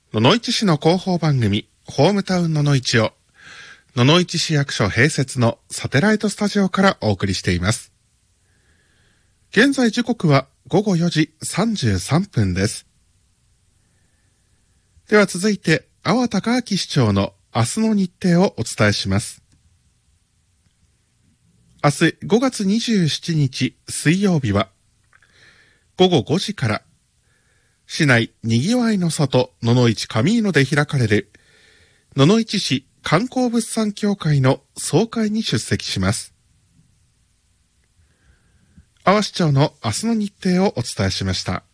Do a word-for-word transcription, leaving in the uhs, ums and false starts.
野々市市の広報番組、ホームタウン野々市を、野々市市役所併設のサテライトスタジオからお送りしています。現在時刻はごごよじさんじゅうさんぷんです。では続いて、阿波隆明市長の明日の日程をお伝えします。明日ごがつにじゅうしちにち水曜日は、ごごごじから、市内にぎわいの里野々市上井野で開かれる野々市市観光物産協会の総会に出席します。阿波市長の明日の日程をお伝えしました。